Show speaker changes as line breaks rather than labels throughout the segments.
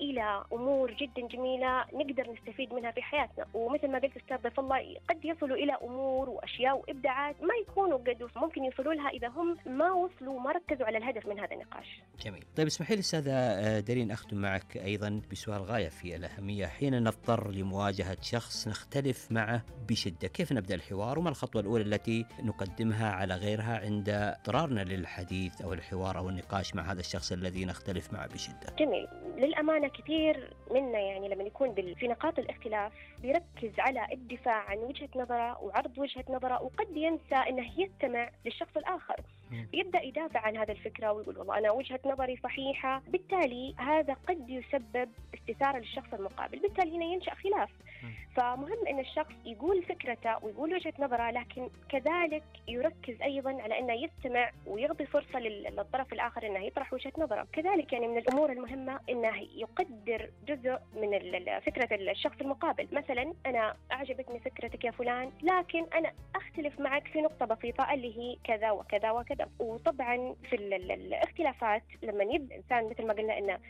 إلى أمور جدا جميلة نقدر نستفيد منها في حياتنا. ومثل ما قلت أستاذ ضيف الله، قد يصلوا إلى أمور وأشياء وإبداعات ما يكونوا قد ممكن يوصلوا لها إذا هم ما وصلوا ما ركزوا على الهدف من هذا النقاش.
جميل. طيب اسمحي لي أستاذة دارين أختم معك أيضا بسؤال غاية في الأهمية. حين نضطر لمواجهة شخص نختلف معه بشدة، كيف نبدأ الحوار وما الخطوة الأولى التي نقدمها على غيرها عند اضطرارنا للحديث أو الحوار أو النقاش مع هذا الشخص الذي نختلف معه بشدة؟
جميل. للأمانة كثير منا يعني لما يكون في نقاط الاختلاف بيركز على الدفاع عن وجهة نظره وعرض وجهة نظره، وقد ينسى أنه يستمع للشخص الآخر. يبدأ يدافع عن هذا الفكرة ويقول والله أنا وجهة نظري صحيحة، بالتالي هذا قد يسبب استثارة للشخص المقابل، بالتالي هنا ينشأ خلاف. فمهم أن الشخص يقول فكرته ويقول وجهة نظره، لكن كذلك يركز أيضا على أنه يستمع ويعطي فرصة للطرف الآخر أنه يطرح وجهة نظره. كذلك يعني من الأمور المهمة أنه يقدر جزء من فكرة الشخص المقابل. مثلا أنا أعجبتني فكرتك يا فلان، لكن أنا أختلف معك في نقطة بسيطة اللي هي كذا وكذا وكذا. وطبعا في الاختلافات لما يبدأ الإنسان مثل ما قلنا أنه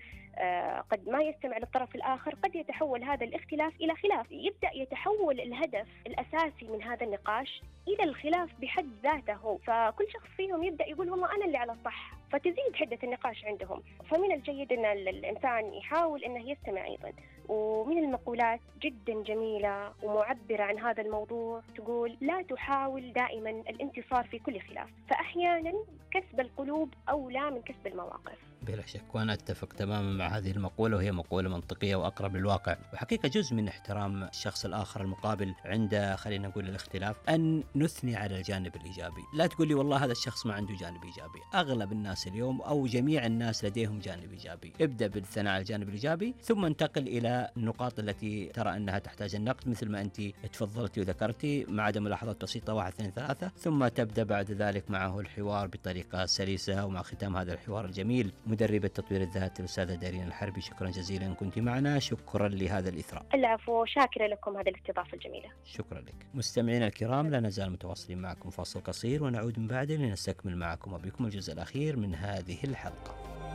قد ما يستمع للطرف الآخر، قد يتحول هذا الاختلاف إلى خلاف. يبدأ يتحول الهدف الأساسي من هذا النقاش إلى الخلاف بحد ذاته، فكل شخص فيهم يبدأ يقول والله أنا اللي على الصح، فتزيد حدة النقاش عندهم. فمن الجيد أن الإنسان يحاول أنه يستمع أيضا. ومن المقولات جدا جميلة ومعبرة عن هذا الموضوع تقول: لا تحاول دائما الانتصار في كل خلاف، فأحيانا كسب القلوب أولى من كسب المواقف.
بلا شك، وأنا أتفق تماما مع هذه المقولة، وهي مقولة منطقية وأقرب للواقع. وحقيقة جزء من احترام الشخص الآخر المقابل عند خلينا نقول الاختلاف أن نثني على الجانب الإيجابي. لا تقول لي والله هذا الشخص ما عنده جانب إيجابي. أغلب الناس اليوم أو جميع الناس لديهم جانب إيجابي. ابدأ بالثناء على الجانب الإيجابي، ثم انتقل إلى النقاط التي ترى أنها تحتاج النقد، مثل ما أنت تفضلتي وذكرتي، مع عدم ملاحظات بسيطة 1 2 3، ثم تبدأ بعد ذلك معه الحوار بطريقة سلسة. ومع ختام هذا الحوار الجميل، مدربة تطوير الذات الأستاذة دارين الحربي، شكرا جزيلا أن كنت معنا. شكرا لهذا الإثراء.
العفو، شاكرة لكم هذه الاستضافة الجميلة.
شكرا لك. مستمعينا الكرام، لا نزال متواصلين معكم فاصل قصير ونعود من بعده لنستكمل معكم وبكم الجزء الأخير من هذه الحلقة.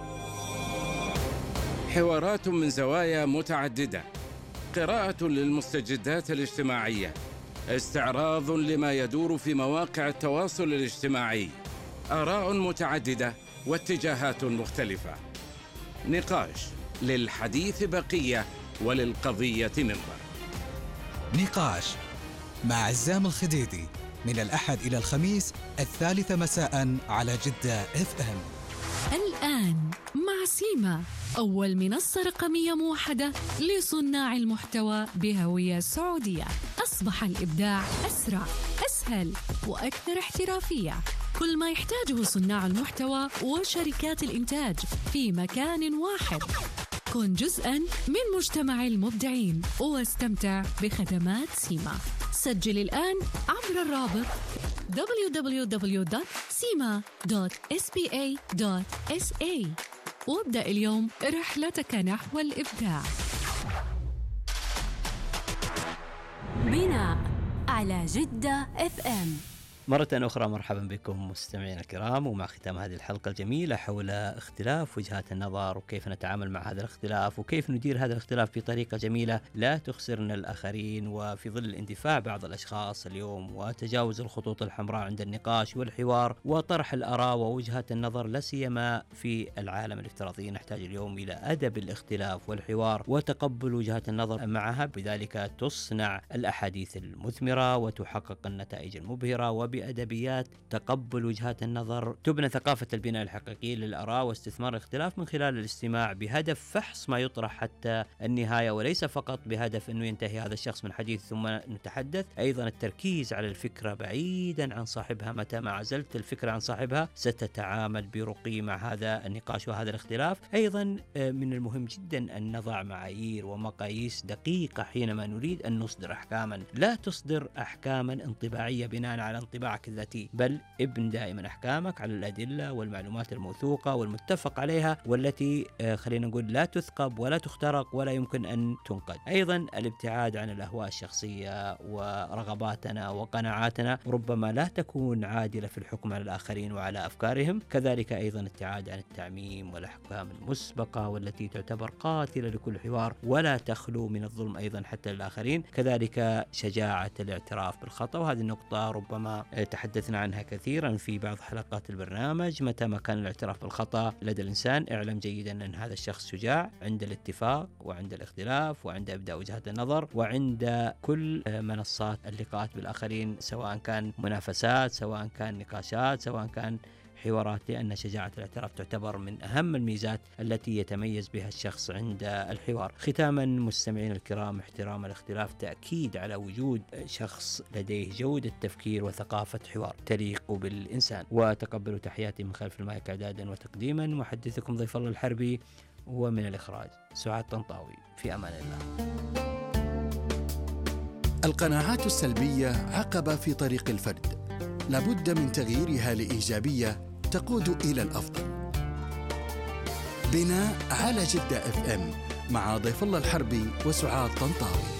حوارات من زوايا متعددة، قراءة للمستجدات الاجتماعية، استعراض لما يدور في مواقع التواصل الاجتماعي، آراء متعددة واتجاهات مختلفة، نقاش للحديث بقية وللقضية منبر.
نقاش مع عزام الخديدي من الأحد إلى الخميس 3 مساء على جدة FM.
الآن مع سيما، أول منصة رقمية موحدة لصناع المحتوى بهوية سعودية. أصبح الإبداع أسرع، أسهل وأكثر احترافية. كل ما يحتاجه صناع المحتوى وشركات الإنتاج في مكان واحد. كن جزءاً من مجتمع المبدعين واستمتع بخدمات سيما. سجل الآن عبر الرابط www.sima.spa.sa وابدأ اليوم رحلتك نحو الإبداع. بناء على جدة FM.
مرة أخرى مرحبا بكم مستمعينا الكرام، ومع ختام هذه الحلقة الجميلة حول اختلاف وجهات النظر وكيف نتعامل مع هذا الاختلاف وكيف ندير هذا الاختلاف بطريقة جميلة لا تخسرنا الآخرين، وفي ظل الاندفاع بعض الأشخاص اليوم وتجاوز الخطوط الحمراء عند النقاش والحوار وطرح الآراء ووجهات النظر، لا سيما في العالم الافتراضي. نحتاج اليوم إلى أدب الاختلاف والحوار وتقبل وجهات النظر معها، بذلك تصنع الأحاديث المثمرة وتحقق النتائج المبهرة. بأدبيات تقبل وجهات النظر تبنى ثقافة البناء الحقيقي للآراء واستثمار الاختلاف من خلال الاستماع بهدف فحص ما يطرح حتى النهاية، وليس فقط بهدف أنه ينتهي هذا الشخص من حديث ثم نتحدث. أيضا التركيز على الفكرة بعيدا عن صاحبها. متى ما عزلت الفكرة عن صاحبها ستتعامل برقي مع هذا النقاش وهذا الاختلاف. أيضا من المهم جدا أن نضع معايير ومقاييس دقيقة حينما نريد أن نصدر أحكاما. لا تصدر أحكاما انطباعية بناء على انطباع انطباعك الذاتي، بل ابن دائما أحكامك على الأدلة والمعلومات الموثوقة والمتفق عليها، والتي خلينا نقول لا تثقب ولا تخترق ولا يمكن أن تنقد. أيضا الابتعاد عن الأهواء الشخصية ورغباتنا وقناعاتنا ربما لا تكون عادلة في الحكم على الآخرين وعلى أفكارهم. كذلك أيضا الابتعاد عن التعميم والأحكام المسبقة والتي تعتبر قاتلة لكل حوار ولا تخلو من الظلم أيضا حتى للآخرين. كذلك شجاعة الاعتراف بالخطأ، وهذه النقطة ربما تحدثنا عنها كثيرا في بعض حلقات البرنامج. متى ما كان الاعتراف بالخطأ لدى الإنسان اعلم جيدا أن هذا الشخص شجاع عند الاتفاق وعند الاختلاف وعند إبداء وجهات النظر وعند كل منصات اللقاءات بالآخرين، سواء كان منافسات، سواء كان نقاشات، سواء كان حوارات، لأن شجاعة الاعتراف تعتبر من أهم الميزات التي يتميز بها الشخص عند الحوار. ختاما مستمعين الكرام، احترام الاختلاف تأكيد على وجود شخص لديه جودة تفكير وثقافة حوار تليق بالإنسان. وتقبلوا تحياتي من خلف المايك إعدادا وتقديما، محدثكم ضيف الله الحربي، ومن الإخراج سعاد طنطاوي. في أمان الله.
القناعات السلبية عقبة في طريق الفرد، لابد من تغييرها لإيجابية تقود إلى الأفضل. بناء على جدة FM مع ضيف الله الحربي وسعاد طنطاوي.